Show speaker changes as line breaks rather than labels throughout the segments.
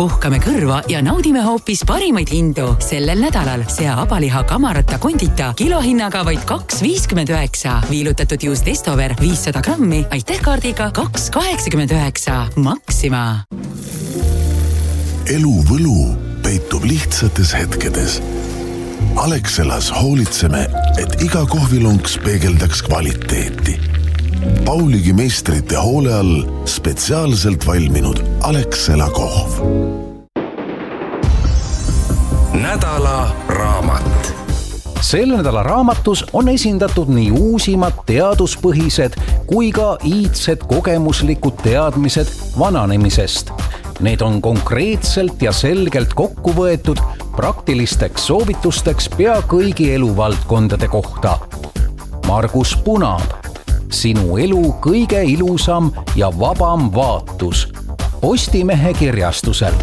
puhkame kõrva ja naudime hoopis parimaid hindu. Sellel nädalal sea abaliha kamarata kondita kilohinnaga vaid 2,59. Viilutatud juust Estover 500 grammi, aitäh kaardiga 2,89. Maxima.
Elu võlu peitub lihtsates hetkedes. Alexelas hoolitseme, et iga kohvilonks peegeldaks kvaliteeti. Pauligi meistrite hoole all spetsiaalselt valminud Alexela kohv.
Nädala raamat.
Selle nädala raamatus on esindatud nii uusimad teaduspõhised kui ka iidsed kogemuslikud teadmised vananemisest. Need on konkreetselt ja selgelt kokku võetud praktilisteks soovitusteks pea kõigi eluvaldkondade kohta. Margus Punaab. Sinu elu kõige ilusam ja vabam vaatus. Postimehe kirjastusel.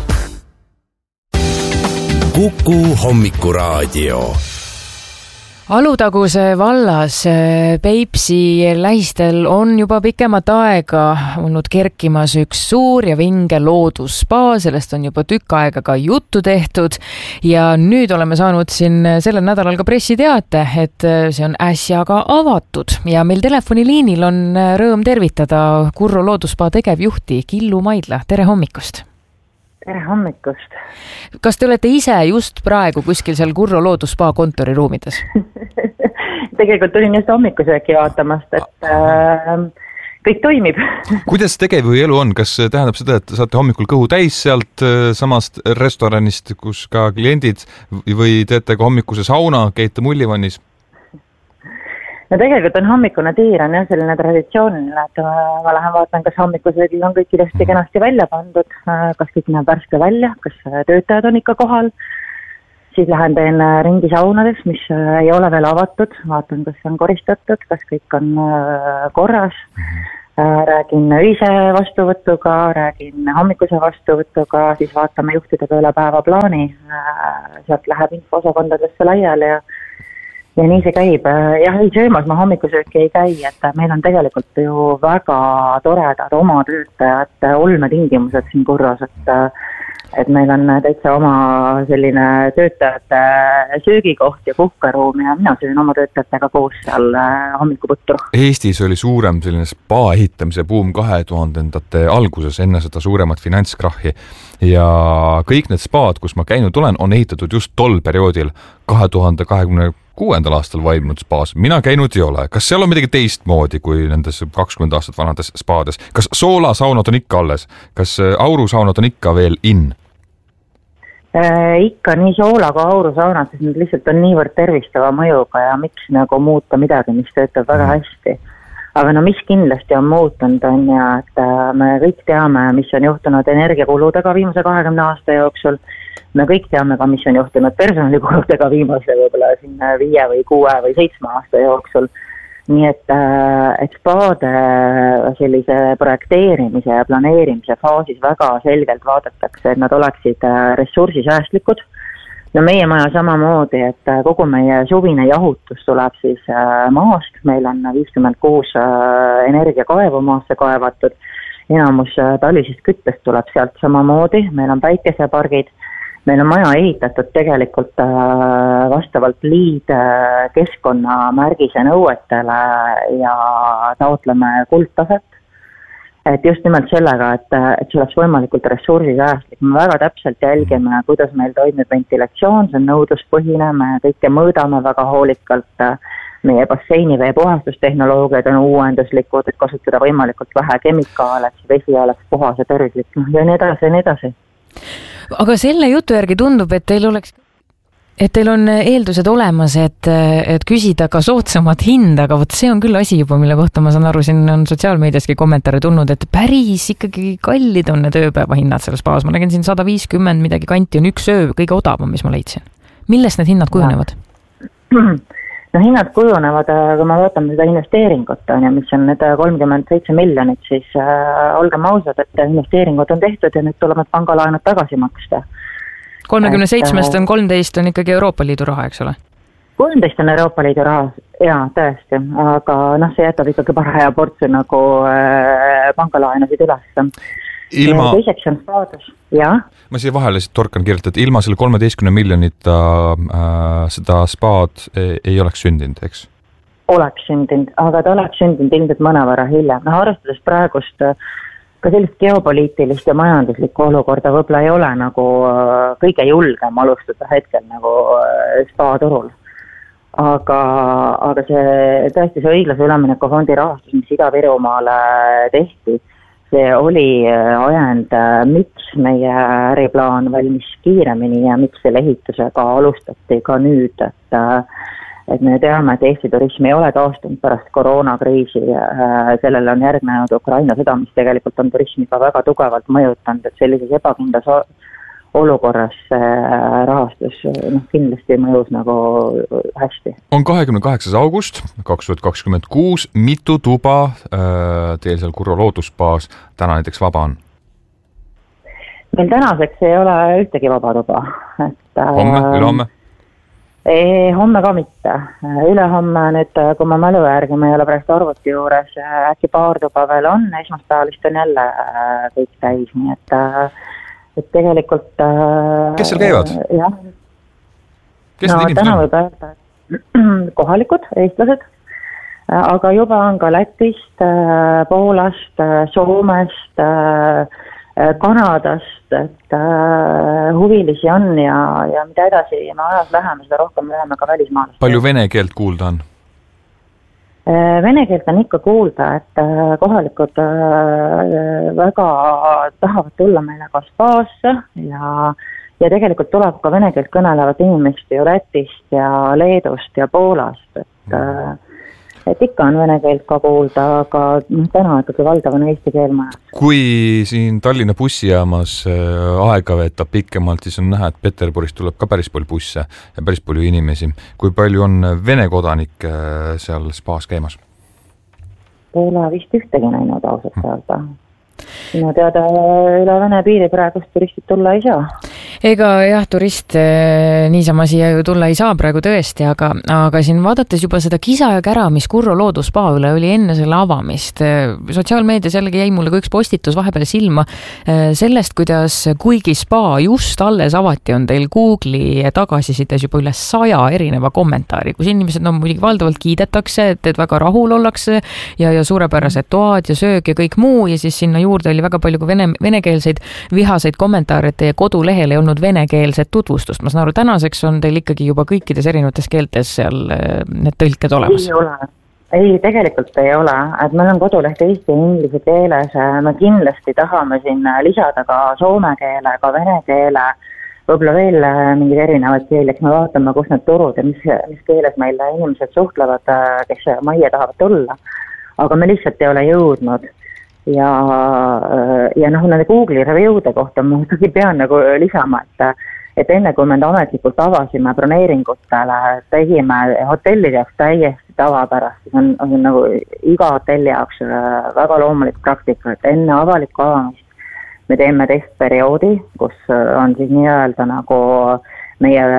Kuku hommikuraadio.
Alutaguse vallas Peipsi lähistel on juba pikemat aega olnud kerkimas üks suur ja vinge loodusspa, sellest on juba tükk aega ka juttu tehtud ja nüüd oleme saanud siin sellel nädalal ka pressiteate, et see on äsja ka avatud ja meil telefoniliinil on rõõm tervitada Kurro loodusspa tegevjuhti Killu Maidla. Tere hommikust!
Tere hommikust!
Kas te olete ise just praegu kuskil seal Kurro loodusspa kontoriruumides?
Tegelikult tulin just hommikusööki vaatamast, et kõik toimib.
Kuidas tegevjuhi on? Kas tähendab seda, et saate hommikul kõhu täis sealt samast restoranist, kus ka kliendid või teete ka hommikuse sauna, käite mullivannis?
No tegelikult on hommikune tiir on jah selline traditsiooniline, et ma lähen vaatan, kas hommikusöögil on kõik ilusti kenasti välja pandud, kas kõik näeb värske välja, kas töötajad on ikka kohal. Siis lähen teen ringi saunades, mis ei ole veel avatud, vaatan, kas on koristatud, kas kõik on korras. Räägin öise vastuvõtuga, räägin hommikuse vastuvõtuga, siis vaatame juhtidega üle päevaplaani. Sealt läheb infosokondadesse laiali ja nii see käib. Jah, ei söömas ma hommikusööki ei käi, et meil on tegelikult ju väga toredad oma töötajad olmetingimused siin Kurros, et meil on täitsa oma selline töötajate söögikoht ja puhkeruum ja mina söön oma töötajatega koos seal hommikuputru.
Eestis oli suurem selline spa ehitamise buum 2000-ndate alguses enne seda suuremat finantskrahhi ja kõik need spaad, kus ma käinud olen, on ehitatud just tol perioodil 2026. aastal vaimunud spaas. Mina käinud ei ole. Kas seal on midagi teistmoodi kui nendes 20 aastat vanades spaades? Kas soolasaunad on ikka alles? Kas aurusaunad on ikka veel in?
Ikka nii soola kui aurusaunad, sest need lihtsalt on niivõrd tervistava mõjuga ja miks nagu muuta midagi, mis töötab väga hästi. Aga no mis kindlasti on muutunud on ja, et me kõik teame, mis on juhtunud energiakuludega viimase 20 aasta jooksul. Me kõik teame ka, mis on juhtunud personalikuludega viimase võib-olla 5 või 6 või 7 aasta jooksul. Nii et spaade sellise projekteerimise ja planeerimise faasis väga selgelt vaadatakse, et nad oleksid ressursisäästlikud. No meie maja samamoodi, et kogu meie suvine jahutus tuleb siis maast. Meil on 56 energiakaevu maasse kaevatud. Enamus talvisest küttest tuleb sealt samamoodi. Meil on päikesepargid. Meil on maja ehitatud tegelikult vastavalt LEED keskkonnamärgise nõuetele ja taotleme kuldtaset. Et just nimelt sellega, et see oleks võimalikult ressursisäästlik. Me väga täpselt jälgime, kuidas meil toimib ventilatsioon, see on nõudluspõhine, me kõike mõõdame väga hoolikalt. Meie basseinivee puhastustehnoloogiad on uuenduslikud, et kasutada võimalikult vähe kemikaale, et see vesi oleks puhas ja tervislik ja nii edasi ja nii edasi.
Aga selle jutu järgi tundub, et teil on eeldused olemas, et küsida ka soodsamat hinda, aga võt see on küll asi juba, mille kohta ma saan aru, siin on sotsiaalmeediaski kommentaare tulnud, et päris ikkagi kallid on need ööpäeva hinnad selles spaas. Ma nägin siin 150 midagi kanti on üks öö kõige odavam, mis ma leidsin. Millest need hinnad kujunevad?
No hinnad kujunevad, kui me vaatame seda investeeringut, mis on need 37 miljonit, siis olgem ausad, et investeeringud on tehtud ja nüüd tulevad pangalaenud tagasi maksta.
37-st on 13 on ikkagi Euroopa Liidu raha, eks ole?
13 on Euroopa Liidu raha, jaa, tõesti, aga see jätab ikkagi paraja portsu nagu pangalaenusid üles. teiseks on staadus, jah.
Ma siia vahele siit torkan kirjutada, et ilma selle 13 miljonita seda spaad ei oleks sündinud, eks?
Oleks sündinud, aga ta oleks sündinud ilmselt mõnevõrra hiljem. Arvestades praegust ka sellist geopoliitilist ja majanduslikku olukorda võib-olla ei ole nagu kõige julgem alustada hetkel nagu spa-turul. Aga see tõesti see õiglase ülemineku fondi rahastus, mis Ida-Virumaale tehti, see oli ajend, miks meie äriplaan valmis kiiremini ja miks selle ehitusega alustati ka nüüd, et me teame, et Eesti turism ei ole taastunud pärast koroonakriisi, sellele on järgnenud Ukraina sõda, mis tegelikult on turismiga väga tugevalt mõjutanud, et sellises ebakindlas olukorras rahastus kindlasti mõjus nagu hästi.
On 28. august 2026, mitu tuba teil seal Kurro looduspaas täna näiteks vaba on?
Meil tänaseks ei ole ühtegi vaba tuba.
Homme, ülehomme?
Homme ka mitte. Ülehomme nüüd, kui ma mälu järgi, me ei ole praegu arvuti juures, äkki paar tuba veel on, esmaspäevalist on jälle kõik täis, nii et tegelikult...
Kes seal käivad?
Jah.
Kes need inimesed on?
Võib öelda kohalikud, eestlased, aga juba on ka Lätist, Poolast, Soomest, Kanadast, et huvilisi on ja mida edasi me ajas läheme, seda rohkem läheme ka välismaalast.
Palju vene keelt kuulda on?
Vene keelt on ikka kuulda, et kohalikud väga tahavad tulla meile ka spaasse ja tegelikult tuleb ka vene keelt kõnelevat inimest ju Lätist ja Leedust ja Poolast, et ikka on vene keelt ka kuulda, aga täna ikkagi valdav on eesti keel majas.
Kui siin Tallinna bussijaamas aega veetab pikemalt, siis on näha, et Peterburist tuleb ka päris palju busse ja päris palju inimesi. Kui palju on vene kodanik seal spaas käimas?
Pole vist ühtegi näinud ausalt öelda. Minu teada üle Vene piiri praegust turistid tulla ei saa.
Ega jah, turist niisama siia ju tulla ei saa praegu tõesti, aga siin vaadates juba seda kisa ja kära, mis Kurro loodusspa üle oli enne selle avamist. Sotsiaalmeedias jällegi jäi mulle ka üks postitus vahepeal silma sellest, kuidas kuigi spa just alles avati, on teil Google'i tagasisides juba üle 100 erineva kommentaari, kus inimesed muidugi valdavalt kiidetakse, et väga rahul ollakse ja suurepärased toad ja söög ja kõik muu ja siis sinna juurde oli väga palju venekeelseid vihaseid kommentaare, et teie kodulehel ei olnud venekeelset tutvustust. Ma saan aru, tänaseks on teil ikkagi juba kõikides erinevates keeltes seal need tõlked olemas?
Ei ole. Ei, tegelikult ei ole. Et meil on koduleht eesti ja inglise keeles. Me kindlasti tahame siin lisada ka soome keele, ka vene keele, võib-olla veel mingid erinevad keeleks. Me vaatame, kus need turud ja mis keeles meil inimesed suhtlevad, kes majja tahavad tulla. Aga me lihtsalt ei ole jõudnud. Ja nende Google'i review'de kohta ma ikkagi pean nagu lisama, et enne kui me ametlikult avasime broneeringutele, tegime hotellide jaoks täiesti tavapärast, siis on nagu iga hotelli jaoks väga loomulik praktika, et enne avalikku avamist me teeme testperioodi, kus on siis nii-öelda nagu meie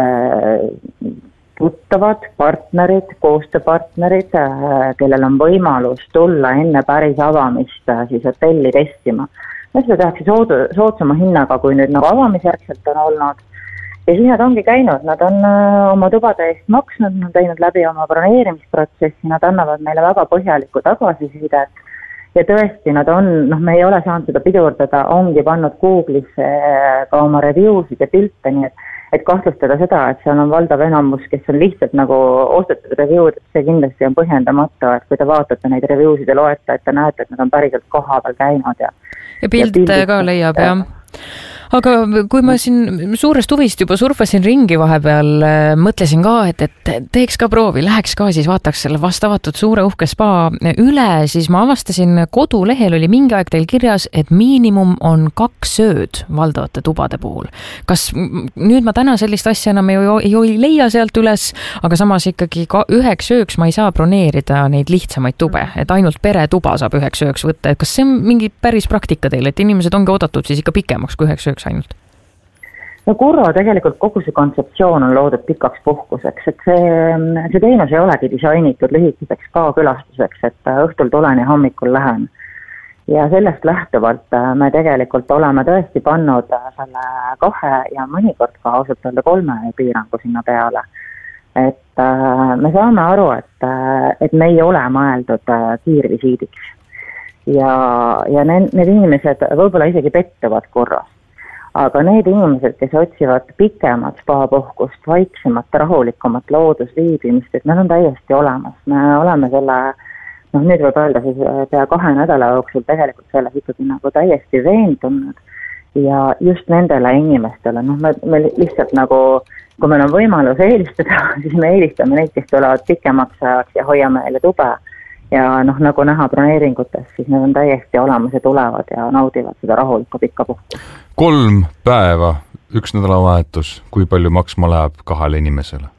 tuttavad partnerid, koostööpartnerid, kellel on võimalus tulla enne päris avamist siis hotelli testima. Seda tehakse soodsama hinnaga, kui nüüd nagu avamisjärgselt on olnud. Ja siis nad ongi käinud, nad on oma tubade eest maksnud, nad on teinud läbi oma broneerimisprotsessi, nad annavad meile väga põhjalikku tagasisidet. Ja tõesti, nad on, me ei ole saanud seda pidurdada, ongi pannud Google'isse ka oma review'sid ja pilte, nii et kahtlustada seda, et seal on valdav enamus, kes on lihtsalt nagu ostetud review'd, see kindlasti on põhjendamatu, et kui te vaatate neid review'sid ja loete, et te näete, et nad on päriselt koha peal käinud.
Ja pilte ka leiab, jah. Aga kui ma siin suurest huvist juba surfasin ringi vahepeal, mõtlesin ka, et teeks ka proovi, läheks ka siis vaataks selle vastavatud suure uhke spa üle, siis ma avastasin kodulehel oli mingi aeg teil kirjas, et miinimum on 2 sööd valdavate tubade puhul. Kas nüüd ma täna sellist asja enam ei leia sealt üles, aga samas ikkagi üheks sööks ma ei saa broneerida neid lihtsamaid tube, et ainult peretuba saab üheks sööks võtta. Kas see on mingi päris praktika teil, et inimesed ongi oodatud siis ikka pikemaks kui üheks sööks ainult?
No Kurro tegelikult kogu see kontseptsioon on loodud pikaks puhkuseks, et see teenus ei olegi disainitud lühikeseks ka külastuseks, et õhtul tulen ja hommikul lähen. ja sellest lähtuvalt me tegelikult oleme tõesti pannud selle 2 ja mõnikord ka ausalt öelda 3 piirangu sinna peale. Et me saame aru, et me ei ole mõeldud kiirvisiidiks ja need inimesed võib-olla isegi pettuvad korras. Aga need inimesed, kes otsivad pikemat spa-puhkust, vaiksemat, rahulikumat loodusviibimist, et nad on täiesti olemas. Me oleme selle nüüd võib öelda siis pea 2 nädala jooksul tegelikult selles ikkagi nagu täiesti veendunud ja just nendele inimestele, me lihtsalt nagu, kui meil on võimalus eelistada, siis me eelistame neid, kes tulevad pikemaks ajaks ja hoiame neile tube ja nagu näha broneeringutes, siis need on täiesti olemas ja tulevad ja naudivad seda rahulikku pikka puhkust.
3 päeva, 1 nädalavahetus, kui palju maksma läheb 2 inimesele?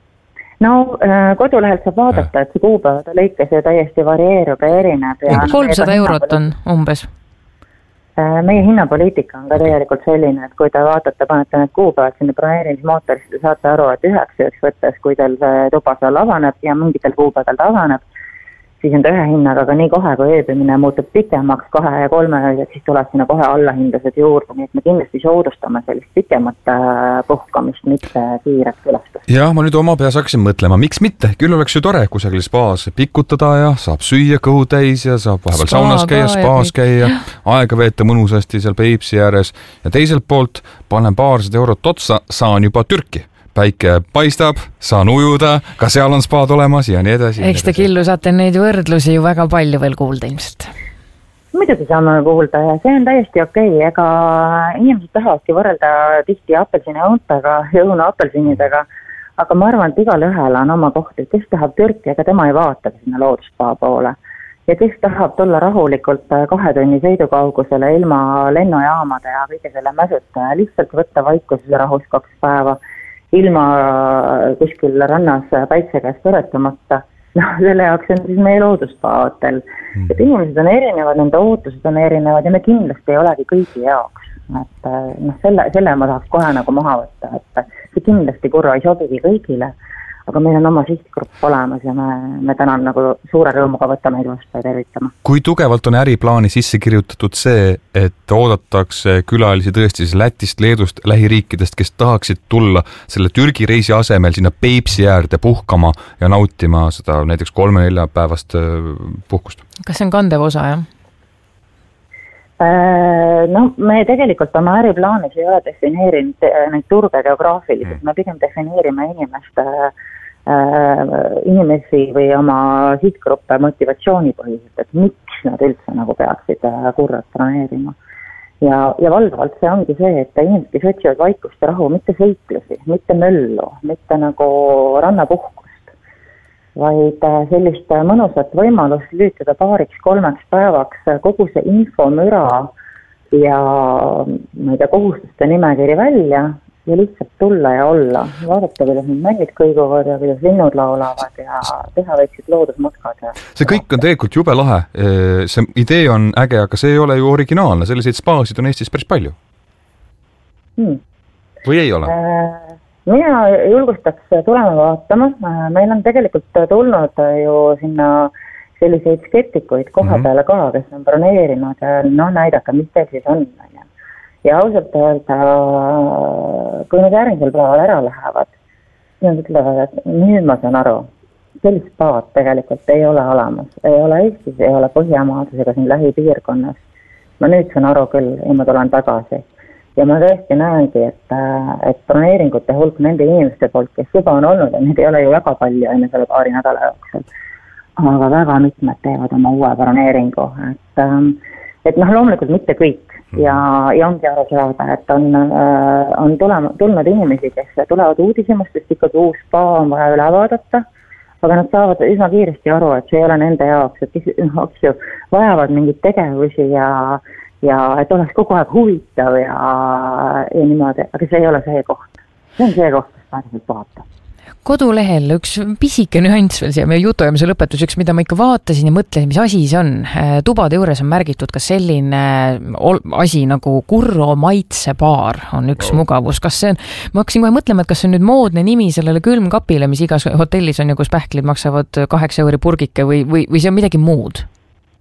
Kodulehelt saab vaadata, et see kuupäevade lõikes ju täiesti varieerub ja erineb.
300 eurot on umbes.
Meie hinnapoliitika on ka tegelikult selline, et kui te vaatate, panete need kuupäevad sinna broneerimismootorisse, te saate aru, et 9 ööks võttes, kui teil see tuba seal avaneb ja mingitel kuupäevadel ta avaneb, siis on ta ühe hinnaga, aga nii kohe, kui ööbimine muutub pikemaks 2 ja 3 ööd, siis tuleb sinna kohe allahindlused juurde, nii et me kindlasti soodustame sellist pikemat puhkamist, mitte kiiret külastust.
Jah, ma nüüd oma peas hakkasin mõtlema, miks mitte, küll oleks ju tore kusagil spaas pikutada ja saab süüa kõhu täis ja saab vahepeal saunas käia, spaas käia, aega veeta mõnusasti seal Peipsi ääres ja teiselt poolt panen paarsada eurot otsa, saan juba Türki. Päike paistab, saan ujuda, ka seal on spaad olemas ja nii edasi.
Eks te Killu saate neid võrdlusi ju väga palju veel kuulda ilmselt.
Muidugi saame kuulda ja see on täiesti okei. Ega inimesed tahavadki võrrelda tihti apelsini õuntega ja õuna apelsinidega, aga ma arvan, et igal ühel on oma koht, et kes tahab Türki, ega tema ei vaata sinna looduspaa poole. Ja kes tahab tulla rahulikult 2 tunni sõidukaugusele ilma lennujaamade ja kõige selle mäsuta ja lihtsalt võtta vaikuses rahus 2 päeva ilma kuskil rannas päitse käest põretamata, selle jaoks on siis meie looduspaahotel. Et inimesed on erinevad, nende ootused on erinevad ja me kindlasti ei olegi kõigi jaoks. Et selle ma tahaks kohe nagu maha võtta, et see kindlasti kurva ei sobigi kõigile, aga meil on oma sihtgrupp olemas ja me tänan nagu suure rõõmuga võtame neid vastu ja tervitama.
Kui tugevalt on äriplaani sisse kirjutatud see, et oodatakse külalisi tõesti siis Lätist, Leedust, lähiriikidest, kes tahaksid tulla selle Türgi reisi asemel sinna Peipsi äärde puhkama ja nautima seda näiteks 3-4 päevast puhkust? Kas
see on kandev osa, jah?
Me tegelikult oma äriplaanis ei ole defineerinud neid turge geograafiliselt, me pigem defineerime inimesi või oma sihtgruppe motivatsioonipõhiselt, et miks nad üldse nagu peaksid kurrat broneerima. Ja valdavalt see ongi see, et inimesed, kes otsivad vaikust ja rahu, mitte seiklusi, mitte möllu, mitte nagu rannapuhkust, vaid sellist mõnusat võimalust lüütada 2-3 päevaks kogu see infomüra ja kohustuste nimekiri välja ja lihtsalt tulla ja olla. Vaadata, kuidas need mängid kõiguvad ja kuidas linnud laulavad ja teha väiksid loodusmatkad.
See kõik on tegelikult jube lahe. See idee on äge, aga see ei ole ju originaalne. Selliseid spaasid on Eestis päris palju. Või ei ole?
Mina julgustaks tulema vaatama. Meil on tegelikult tulnud ju sinna selliseid skeptikuid koha peale ka, kes on broneerinud ja näidata, mis teil siis on. Ja ausalt öelda, kui need järgmisel päeval ära lähevad, siis nad ütlevad, et nüüd ma saan aru, sellist spaad tegelikult ei ole olemas. Ei ole Eestis, ei ole Põhjamaades ega siin lähipiirkonnas. Ma nüüd saan aru küll ja ma tulen tagasi. Ja ma tõesti näengi, et broneeringute hulk nende inimeste poolt, kes juba on olnud, ja need ei ole ju väga palju enne selle 2 nädala jooksul, aga väga mitmed teevad oma uue broneeringu. Et loomulikult mitte kõik. Ja ongi aru saada, et on tulnud inimesi, kes tulevad uudishimustest, ikkagi uus spa on vaja üle vaadata, aga nad saavad üsna kiiresti aru, et see ei ole nende jaoks, et kes vajavad mingeid tegevusi ja et oleks kogu aeg huvitav ja niimoodi, aga see ei ole see koht. See on see koht, kus päriselt vaata.
Kodulehel üks pisike nüanss veel siia meie jutuajamise lõpetuseks, mida ma ikka vaatasin ja mõtlesin, mis asi see on. Tubade juures on märgitud ka selline asi nagu Kurro maitsebaar on üks mugavus. Kas see on, ma hakkasin kohe mõtlema, et kas see on nüüd moodne nimi sellele külmkapile, mis igas hotellis on ja kus pähklid maksavad 8 euri purgike või see on midagi muud?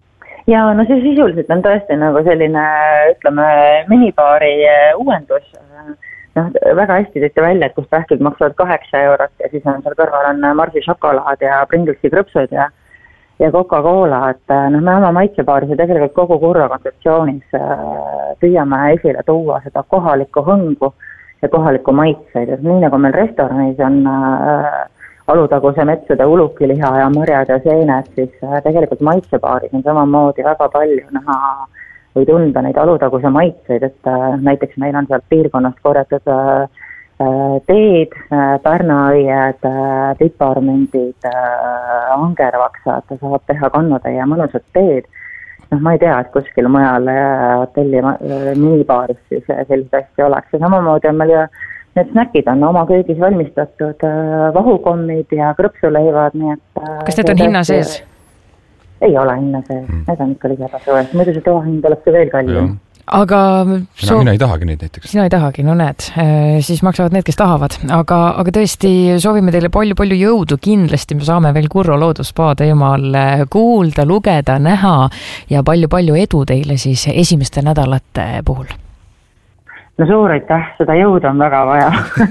ja no see sisuliselt on tõesti nagu selline, ütleme, minibaari uuendus. Noh, väga hästi tõite välja, et kus pähklid maksavad 8 eurot ja siis on seal kõrval on Marsi šokolaad ja Pringlesi krõpsud ja Coca-Cola, et noh, me oma maitsebaaris ja tegelikult kogu Kurro kontseptsioonis püüame esile tuua seda kohalikku hõngu ja kohalikku maitseid, et nii nagu meil restoranis on Alutaguse metsade ulukiliha ja marjad ja seened, siis tegelikult maitsebaaris on samamoodi väga palju näha või tunda neid Alutaguse maitseid, et näiteks meil on sealt piirkonnast korjatud teed, pärnaõied, piparmündid, angervaksad, saab teha kannatäie mõnusad teed. Noh, ma ei tea, et kuskil mujal hotelli minibaaris siis sellist asja oleks. Ja samamoodi on meil ju need snäkid on oma köögis valmistatud vahukommid ja krõpsuleivad, nii et...
Kas need on hinna sees?
Ei ole hinna sees, need on ikka lisatasu eest. Muidu see toahind oleks veel kallim.
Aga
mina ei tahagi neid näiteks.
Sina ei tahagi, no näed, siis maksavad need, kes tahavad. Aga tõesti soovime teile palju jõudu, kindlasti me saame veel Kurro loodusspa teemal kuulda, lugeda, näha ja palju edu teile siis esimeste nädalate puhul.
No suur aitäh, seda jõudu on väga vaja.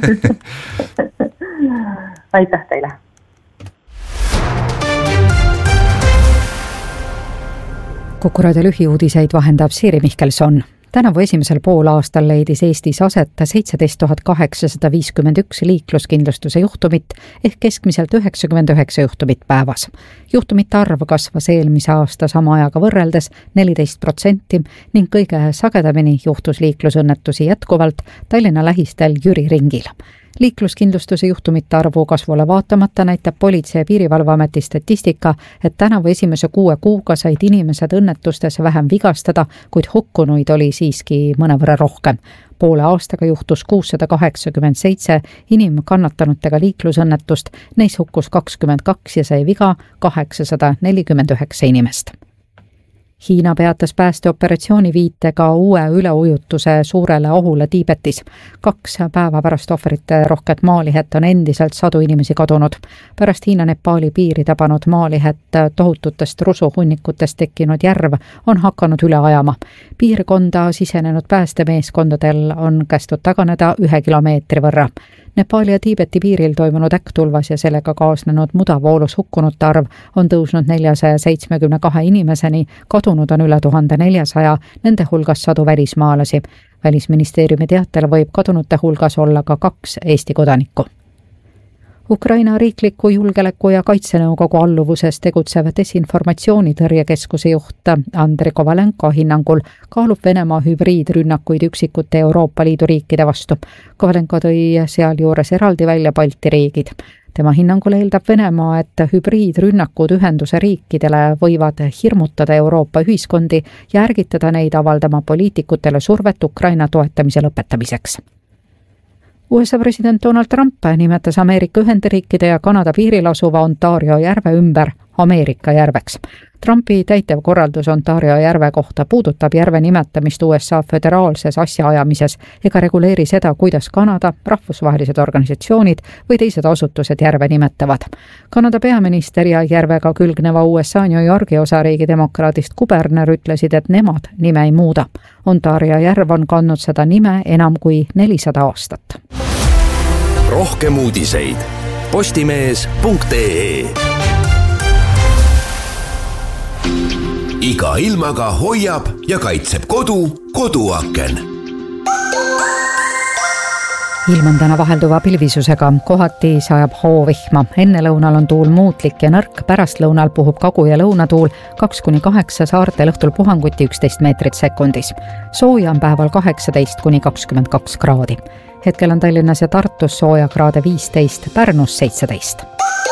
Aitäh teile.
Kuku raadio lühiuudiseid vahendab Siiri Mihkelson. Tänavu esimesel poolaastal leidis Eestis aset 17 851 liikluskindlustuse juhtumit ehk keskmiselt 99 juhtumit päevas. Juhtumite arv kasvas eelmise aasta sama ajaga võrreldes 14% ning kõige sagedamini juhtus liiklusõnnetusi jätkuvalt Tallinna lähistel Jüri ringil. Liikluskindlustuse juhtumite arvu kasvule vaatamata näitab Politsei- ja Piirivalveameti statistika, et tänavu esimese 6 kuuga said inimesed õnnetustes vähem vigastada, kuid hukkunuid oli siiski mõnevõrra rohkem. Poole aastaga juhtus 687 inimkannatanutega liiklusõnnetust, neis hukkus 22 ja sai viga 849 inimest. Hiina peatas päästeoperatsiooni viitega uue üleujutuse suurele ohule Tiibetis. 2 päeva pärast ohvrite rohket maalihet on endiselt sadu inimesi kadunud. Pärast Hiina-Nepaali piiri tabanud maalihet tohututest rusuhunnikutest tekkinud järv on hakanud üle ajama. Piirkonda sisenenud päästemeeskondadel on kästud taganeda 1 kilomeetri võrra. Nepaali ja Tiibeti piiril toimunud äkkutulvas ja sellega kaasnenud mudavoolus hukkunute arv on tõusnud 472 inimeseni, kadunud on üle 1400, nende hulgas sadu välismaalasi. Välisministeeriumi teatel võib kadunute hulgas olla ka 2 Eesti kodanikku. Ukraina riikliku julgeoleku- ja kaitsenõukogu alluvuses tegutsev desinformatsioonitõrjekeskuse juht Andrei Kovalenko hinnangul kaalub Venemaa hübriidrünnakuid üksikute Euroopa Liidu riikide vastu. Kovalenko tõi sealjuures eraldi välja Balti riigid. Tema hinnangul eeldab Venemaa, et hübriidrünnakud ühenduse riikidele võivad hirmutada Euroopa ühiskondi ja ärgitada neid avaldama poliitikutele survet Ukraina toetamise lõpetamiseks. USA president Donald Trump nimetas Ameerika Ühendriikide ja Kanada piiril asuva Ontario järve ümber Ameerika järveks. Trumpi täitev korraldus Ontario järve kohta puudutab järve nimetamist USA föderaalses asjaajamises ega reguleeri seda, kuidas Kanada, rahvusvahelised organisatsioonid või teised asutused järve nimetavad. Kanada peaminister ja järvega külgneva USA New Yorgi osariigi demokraadist kuberner ütlesid, et nemad nime ei muuda. Ontario järv on kandnud seda nime enam kui 400 aastat.
Rohkem uudiseid postimees.ee. Iga ilmaga hoiab ja kaitseb koduaken.
Ilm on täna vahelduva pilvisusega, kohati sajab hoovihma. Enne lõunal on tuul muutlik ja nõrk, pärast lõunal puhub kagu- ja lõunatuul 2-8, saartel õhtul puhanguti 11 meetrit sekundis. Sooja on päeval 18-22 kraadi. Hetkel on Tallinnas ja Tartus sooja kraade 15, Pärnus 17.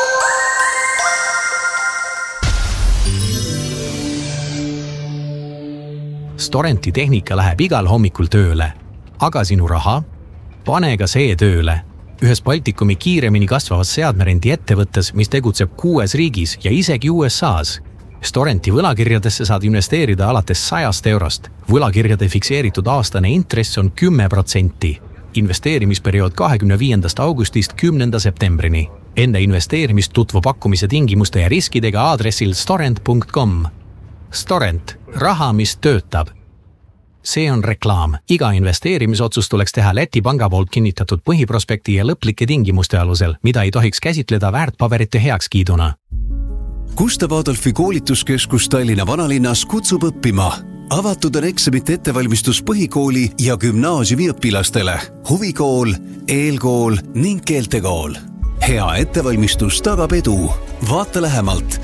Storenti tehnika läheb igal hommikul tööle, aga sinu raha? Pane ka see tööle. Ühes Baltikumi kiiremini kasvavas seadmerendi ettevõttes, mis tegutseb 6 riigis ja isegi USA's. Storenti võlakirjadesse saad investeerida alates 100 eurost. Võlakirjade fikseeritud aastane intress on 10%. Investeerimisperiood 25. augustist 10. septembrini. Enne investeerimist tutvu pakkumise tingimuste ja riskidega aadressil storent.com. Storent, raha, mis töötab. See on reklaam. Iga investeerimisotsus tuleks teha Läti panga poolt kinnitatud põhiprospekti ja lõplike tingimuste alusel, mida ei tohiks käsitleda väärtpaberite heakskiiduna.
Gustav Adolfi koolituskeskus Tallinna vanalinnas kutsub õppima. Avatud on eksamite ettevalmistus põhikooli ja gümnaasiumi õpilastele. Huvikool, eelkool ning keeltekool. Hea ettevalmistus tagab edu. Vaata lähemalt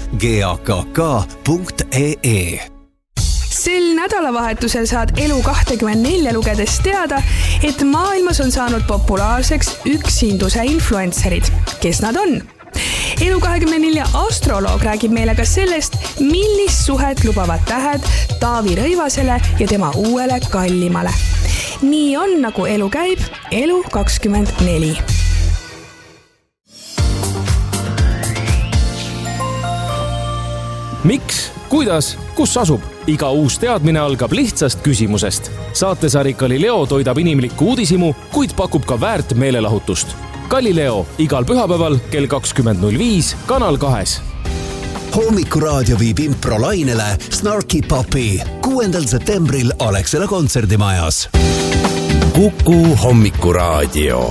gakk.ee.
Sel nädalavahetusel saad Elu24 lugedes teada, et maailmas on saanud populaarseks ükshinduse influencerid. Kes nad on? Elu24 astroloog räägib meile ka sellest, millist suhet lubavad tähed Taavi Rõivasele ja tema uuele kallimale. Nii on, nagu elu käib, Elu24.
Miks? Kuidas? Kus asub? Iga uus teadmine algab lihtsast küsimusest. Saatesari Galileo toidab inimlikku uudisimu, kuid pakub ka väärt meelelahutust. Galileo igal pühapäeval kell 20.05 Kanal 2.
Hommikuraadio viib improlainele Snarky Puppy 6. septembril Alexela kontserdimajas.
Kuku Hommikuraadio.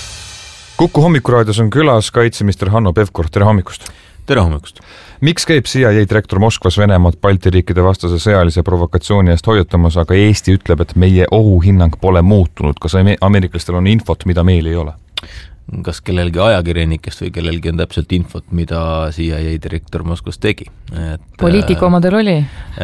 Kuku Hommikuraadios on külas kaitseminister Hanno Pevkur. Tere hommikust!
Tere hommikust!
Miks käib CIA direktor Moskvas Venemaad Balti riikide vastase sõjalise provokatsiooni eest hoiatamas, aga Eesti ütleb, et meie ohuhinnang pole muutunud? Kas ameeriklastel on infot, mida meil ei ole?
Kas kellelgi ajakirjanikest või kellelgi on täpselt infot, mida CIA direktor Moskvas tegi.
Poliitiku omadel oli?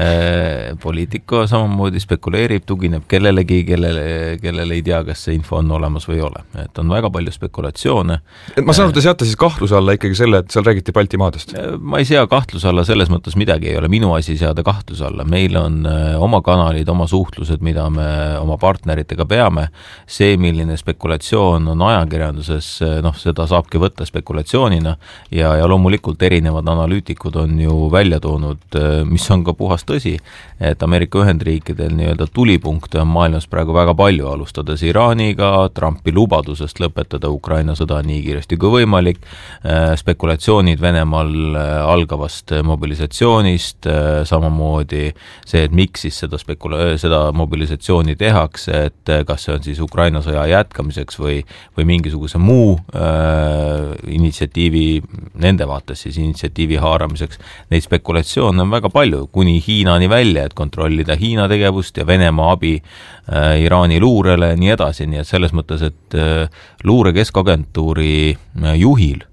Poliitiku samamoodi spekuleerib, tugineb kellelegi, kellele ei tea, kas see info on olemas või ei ole. Et on väga palju spekulatsioone.
Ma saan aru, te seate siis kahtluse alla ikkagi selle, et seal räägiti Baltimaadest?
Ma ei sea kahtluse alla, selles mõttes midagi ei ole. Minu asi seada kahtluse alla. Meil on oma kanalid, oma suhtlused, mida me oma partneritega peame. See, milline spekulatsioon on ajakirjanduses, seda saabki võtta spekulatsioonina ja loomulikult erinevad analüütikud on ju välja toonud, mis on ka puhas tõsi, et Ameerika Ühendriikidel nii-öelda tulipunkte on maailmas praegu väga palju, alustades Iraaniga, Trumpi lubadusest lõpetada Ukraina sõda nii kiiresti kui võimalik, spekulatsioonid Venemaal algavast mobilisatsioonist, samamoodi see, et miks siis seda mobilisatsiooni tehakse, et kas see on siis Ukraina sõja jätkamiseks või mingisuguse muu initsiatiivi, nende vaates siis initsiatiivi haaramiseks. Neid spekulatsioone on väga palju, kuni Hiinani välja, et kontrollida Hiina tegevust ja Venemaa abi Iraani luurele, nii edasi. Nii et selles mõttes, et luure keskagentuuri juhil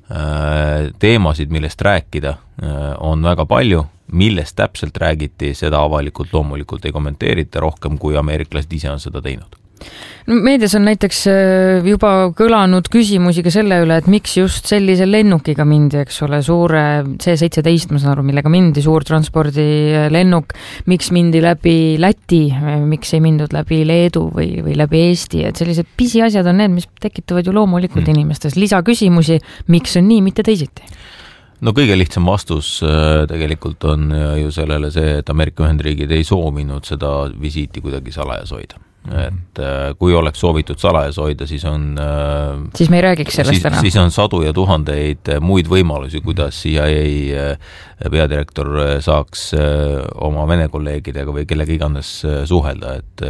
teemasid, millest rääkida, on väga palju. Millest täpselt räägiti, seda avalikult loomulikult ei kommenteerita rohkem, kui ameeriklased ise on seda teinud.
Meedias on näiteks juba kõlanud küsimusi ka selle üle, et miks just sellise lennukiga mindi, eks ole, suure C-17, ma saan aru, millega mindi, suur transpordilennuk, miks mindi läbi Läti, miks ei mindud läbi Leedu või läbi Eesti, et sellised pisiasjad on need, mis tekitavad ju loomulikult inimestes lisaküsimusi, miks on nii, mitte teisiti?
No kõige lihtsam vastus tegelikult on ju sellele see, et Ameerika Ühendriigid ei soovinud seda visiiti kuidagi salajas hoida. Et kui oleks soovitud salajas hoida, siis on
siis me ei räägiks sellest täna.
Siis on sadu ja tuhandeid muid võimalusi, kuidas CIA peadirektor saaks oma Vene kolleegidega või kellega iganes suhelda, et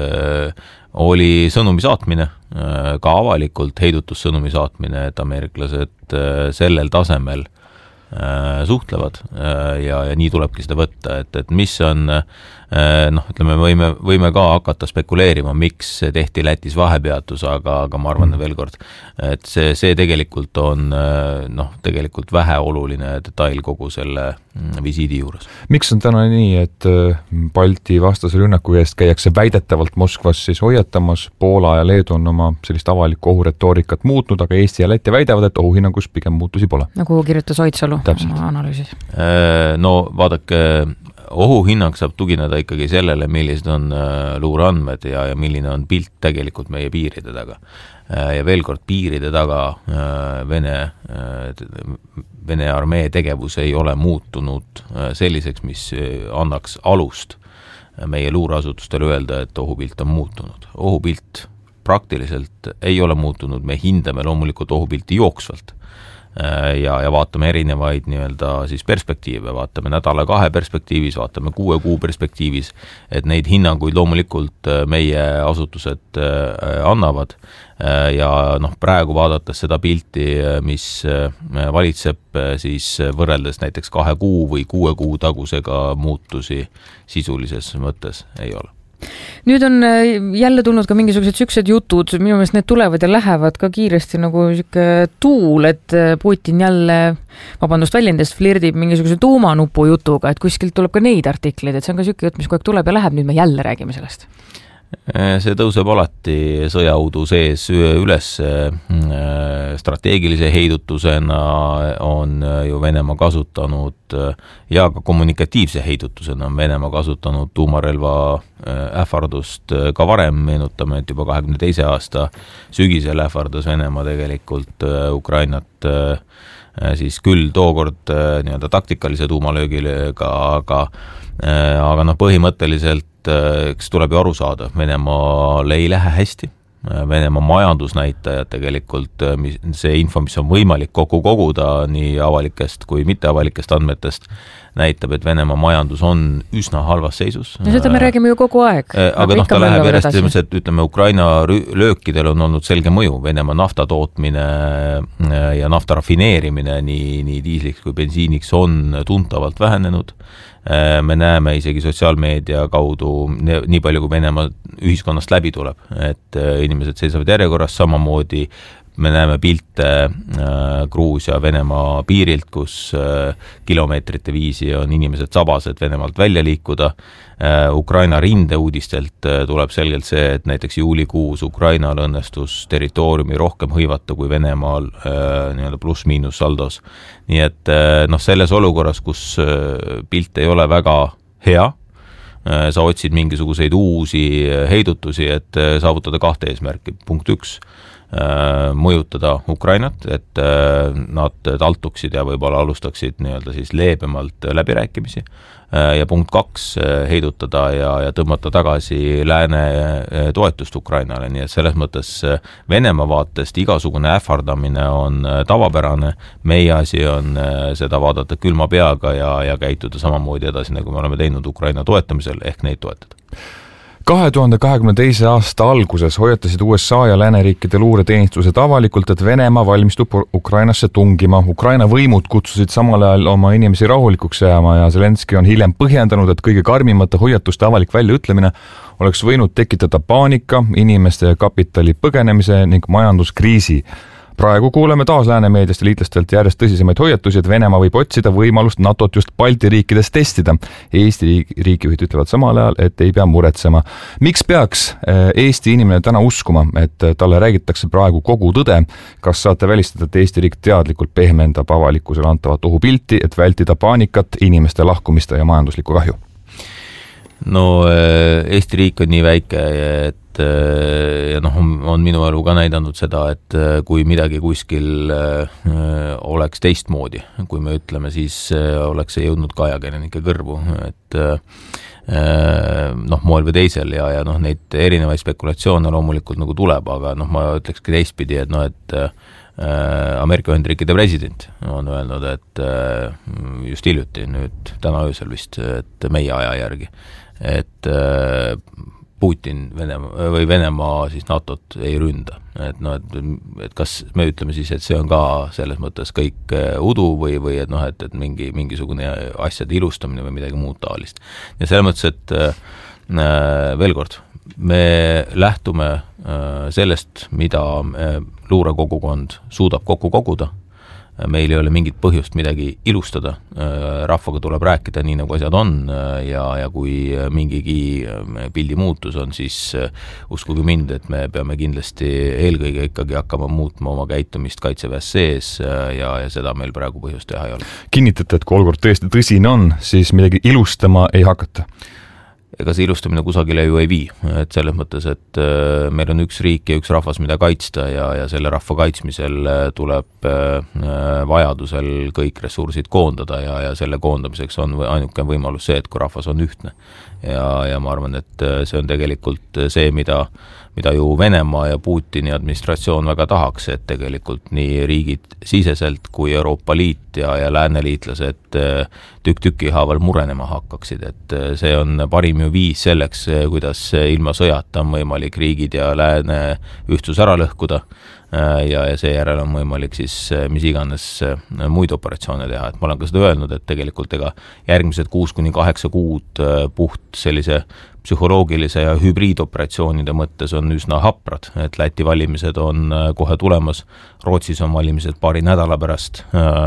oli sõnumi saatmine, ka avalikult heidutussõnumi saatmine, et ameeriklased sellel tasemel suhtlevad ja nii tulebki seda võtta, et mis on ütleme, võime ka hakata spekuleerima, miks tehti Lätis vahepeatus, aga ma arvan veel kord, et see tegelikult on tegelikult väheoluline detail kogu selle visiidi juures.
Miks on täna nii, et Balti vastase rünnaku eest käiakse väidetavalt Moskvas siis hoiatamas, Poola ja Leedu on oma sellist avalikku ohuretoorikat muutnud, aga Eesti ja Läti väidavad, et ohuhinnangus pigem muutusi pole.
Nagu kirjutas Oidsalu oma analüüsis.
No vaadake, ohuhinnang saab tugineda ikkagi sellele, millised on luureandmed ja milline on pilt tegelikult meie piiride taga. Ja veel kord, piiride taga Vene armee tegevus ei ole muutunud selliseks, mis annaks alust meie luureasutustele öelda, et ohupilt on muutunud. Ohupilt praktiliselt ei ole muutunud, me hindame loomulikult ohupilti jooksvalt. ja vaatame erinevaid nii-öelda siis perspektiive, vaatame nädala-2 perspektiivis, vaatame 6 kuu perspektiivis, et neid hinnanguid loomulikult meie asutused annavad ja praegu vaadates seda pilti, mis valitseb siis võrreldes näiteks 2 kuu või 6 kuu tagusega muutusi sisulises mõttes ei ole.
Nüüd on jälle tulnud ka mingisugused süksed jutud, minu meelest need tulevad ja lähevad ka kiiresti nagu siuke tuul, et Putin jälle, vabandust väljendest, flirdib mingisuguse tuumanupu jutuga, et kuskilt tuleb ka neid artikleid, et see on ka siuke jutt, mis kogu aeg tuleb ja läheb, nüüd me jälle räägime sellest.
See tõuseb alati sõjaudu sees üles strateegilise heidutusena on ju Venemaa kasutanud ja ka kommunikatiivse heidutusena on Venemaa kasutanud tuumarelva ähvardust ka varem, meenutame, et juba 22. aasta sügisel ähvardas Venemaa tegelikult Ukrainat siis küll tookord nii-öelda taktikalise tuumalöögiga, aga põhimõtteliselt eks tuleb ju aru saada, Venemaal ei lähe hästi, Venemaa majandusnäitajad tegelikult, see info, mis on võimalik kokku koguda nii avalikest kui mitteavalikest andmetest, näitab, et Venemaa majandus on üsna halvas seisus.
Ja seda me räägime ju kogu aeg.
Aga ta läheb järjest, et ütleme, Ukraina löökidel on olnud selge mõju. Venemaa nafta tootmine ja nafta rafineerimine nii diisliks kui bensiiniks on tuntavalt vähenenud. Me näeme isegi sotsiaalmeedia kaudu nii palju, kui Venemaa ühiskonnast läbi tuleb, et inimesed seisavad järjekorras, samamoodi me näeme pilte Gruusia Venemaa piirilt, kus kilomeetrite viisi on inimesed sabas, et Venemaalt välja liikuda. Ukraina rindeuudistelt tuleb selgelt see, et näiteks juulikuus Ukrainal õnnestus territooriumi rohkem hõivata kui Venemaal nii-öelda pluss-miinus saldos. Nii et selles olukorras, kus pilt ei ole väga hea, sa otsid mingisuguseid uusi heidutusi, et saavutada 2 eesmärki. Punkt 1. Mõjutada Ukrainat, et nad taltuksid ja võib-olla alustaksid nii-öelda siis leebemalt läbirääkimisi ja punkt 2, heidutada ja tõmmata tagasi lääne toetust Ukrainale, nii et selles mõttes Venemaa vaatest igasugune ähvardamine on tavapärane, meie asi on seda vaadata külma peaga ja käituda samamoodi edasi, nagu me oleme teinud Ukraina toetamisel, ehk neid toetada.
2022. aasta alguses hoiatasid USA ja lääneriikide luureteenistused avalikult, et Venemaa valmistub Ukrainasse tungima. Ukraina võimud kutsusid samal ajal oma inimesi rahulikuks jääma ja Zelenski on hiljem põhjendanud, et kõige karmimate hoiatuste avalik väljaütlemine oleks võinud tekitada paanika, inimeste ja kapitali põgenemise ning majanduskriisi. Praegu kuuleme taas läänemeediast ja liitlastelt järjest tõsisemaid hoiatusi, et Venemaa võib otsida võimalust NATOt just Balti riikides testida. Eesti riigijuhid ütlevad samal ajal, et ei pea muretsema. Miks peaks Eesti inimene täna uskuma, et talle räägitakse praegu kogu tõde? Kas saate välistada, et Eesti riik teadlikult pehmendab avalikkusele antavat ohupilti, et vältida paanikat, inimeste lahkumist ja majanduslikku kahju?
No Eesti riik on nii väike, et ja on minu elu ka näidanud seda, et kui midagi kuskil oleks teistmoodi, kui me ütleme, siis oleks see jõudnud ka ajakirjanike kõrvu, et moel või teisel ja neid erinevaid spekulatsioone loomulikult nagu tuleb, aga ma ütlekski teistpidi, et Ameerika Ühendriikide president on öelnud, et just hiljuti, nüüd täna öösel vist, et meie aja järgi, et Putin Venemaa siis NATOt ei ründa. Et kas me ütleme siis, et see on ka selles mõttes kõik udu või et mingisugune asjade ilustamine või midagi muud taolist. Ja selles mõttes, et veel kord, me lähtume sellest, mida luurekogukond suudab kokku koguda. Meil ei ole mingit põhjust midagi ilustada, rahvaga tuleb rääkida nii, nagu asjad on ja kui mingigi pildi muutus on, siis uskuge mind, et me peame kindlasti eelkõige ikkagi hakkama muutma oma käitumist kaitseväes sees ja seda meil praegu põhjust teha ei ole.
Kinnitate, et kui olukord tõesti tõsine on, siis midagi ilustama ei hakata?
ega see ilustamine kusagile ju ei vii, et selles mõttes, et meil on üks riik ja üks rahvas, mida kaitsta ja selle rahva kaitsmisel tuleb vajadusel kõik ressursid koondada ja selle koondamiseks on ainuke võimalus see, et kui rahvas on ühtne. Ja ma arvan, et see on tegelikult see, mida ju Venemaa ja Putini administratsioon väga tahaks, et tegelikult nii riigid siseselt kui Euroopa Liit ja lääneliitlased tükk-tüki haaval murenema hakkaksid, et see on parim ju viis selleks, kuidas ilma sõjata on võimalik riigid ja lääne ühtsus ära lõhkuda ja seejärel on võimalik siis mis iganes muid operatsioone teha, et ma olen ka seda öelnud, et tegelikult ega järgmised 6-8 kuud puht sellise psühholoogilise ja hübriidoperatsioonide mõttes on üsna haprad, et Läti valimised on kohe tulemas, Rootsis on valimised paari nädala pärast,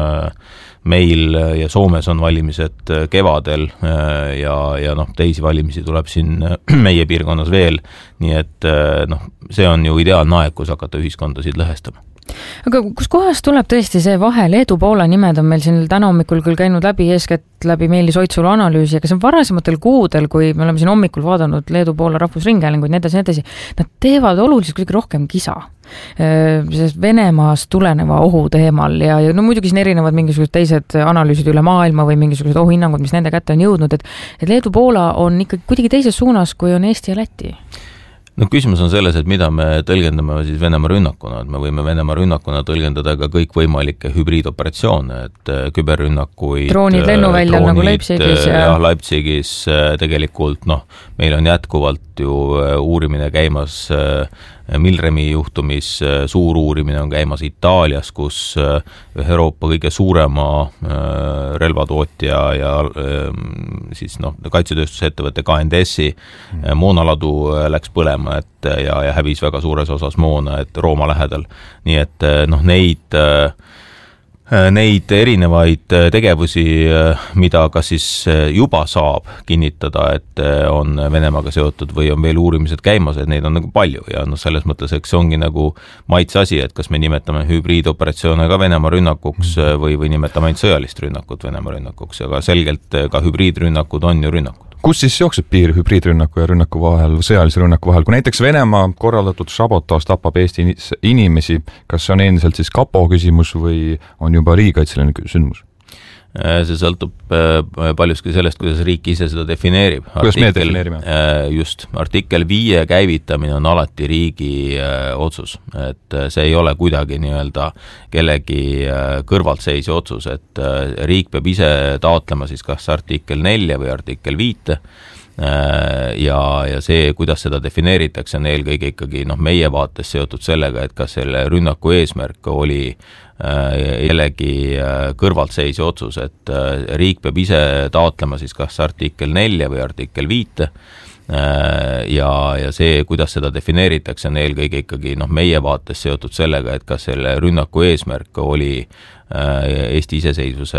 meil ja Soomes on valimised kevadel ja teisi valimisi tuleb siin meie piirkonnas veel, nii et see on ju ideaalne aeg, kus hakata ühiskondasid lõhestama.
Aga kus kohas tuleb tõesti see vahe? Leedu-Poola nimed on meil siin täna hommikul küll käinud eeskätt läbi Meelis Oitsulu analüüsi, aga see on varasematel kuudel, kui me oleme siin hommikul vaadanud Leedu-Poola rahvusringhäälinguid, nii edasi, nad teevad oluliselt kuidagi rohkem kisa Venemaast tuleneva ohu teemal ja muidugi siin erinevad mingisugused teised analüüsid üle maailma või mingisugused ohuhinnangud, mis nende kätte on jõudnud, et Leedu-Poola on ikkagi kuidagi teises suunas, kui on Eesti ja Läti.
Küsimus on selles, et mida me tõlgendame siis Venemaa rünnakuna, et me võime Venemaa rünnakuna tõlgendada ka kõik võimalikke hübriidoperatsioone, et küberrünnakuid,
droonid lennuväljal nagu Leipzigis
ja Leipzigis tegelikult, meil on jätkuvalt ju uurimine käimas Milremi juhtumis, suur uurimine on käimas Itaalias, kus Euroopa kõige suurema relvatootja ja siis kaitsetööstusettevõtte KNDS-i moonaladu läks põlema ja hävis väga suures osas moona, et Rooma lähedal. Nii et neid erinevaid tegevusi, mida kas siis juba saab kinnitada, et on Venemaaga seotud või on veel uurimised käimas, et neid on nagu palju ja selles mõttes, eks see ongi nagu maitse asi, et kas me nimetame hübriidoperatsioone ka Venemaa rünnakuks või nimetame ainult sõjalist rünnakut Venemaa rünnakuks, aga selgelt ka hübriidrünnakud on ju rünnakud.
Kus siis jookseb piir hübriidrünnaku ja rünnaku vahel, sõjalise rünnaku vahel? Kui näiteks Venemaa korraldatud sabotaaž tapab Eesti inimesi, kas see on endiselt siis kapo küsimus või on juba riigikaitseline sündmus?
See sõltub paljuski sellest, kuidas riik ise seda defineerib.
Kuidas me defineerime?
Just, artikkel 5 käivitamine on alati riigi otsus, et see ei ole kuidagi kellegi kõrvaltseisja otsus, et riik peab ise taotlema siis kas artikkel 4 või artikkel 5 ja see, kuidas seda defineeritakse, on eelkõige ikkagi meie vaates seotud sellega, et kas selle rünnaku eesmärk oli jällegi kõrvaltseisja otsus, et riik peab ise taotlema siis kas artikkel 4 või artikkel 5 ja see, kuidas seda defineeritakse, on eelkõige ikkagi meie vaates seotud sellega, et kas selle rünnaku eesmärk oli Eesti iseseisvuse